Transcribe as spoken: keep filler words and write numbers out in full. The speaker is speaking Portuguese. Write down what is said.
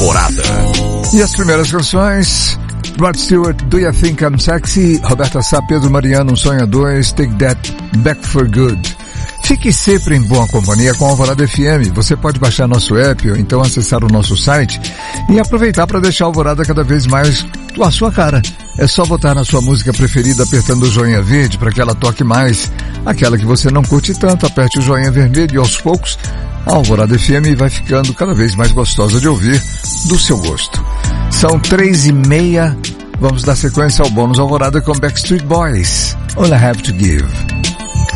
Alvorada. E as primeiras canções: Rod Stewart, Do You Think I'm Sexy? Roberta Sá, Pedro Mariano, Um Sonho a Dois, Take That Back for Good. Fique sempre em boa companhia com a Alvorada F M. Você pode baixar nosso app ou então acessar o nosso site e aproveitar para deixar a Alvorada cada vez mais a sua cara. É só botar na sua música preferida apertando o joinha verde para que ela toque mais. Aquela que você não curte tanto, aperte o joinha vermelho e aos poucos a Alvorada F M vai ficando cada vez mais gostosa de ouvir, do seu gosto. São três e meia, vamos dar sequência ao bônus Alvorada com Backstreet Boys, All I Have to Give.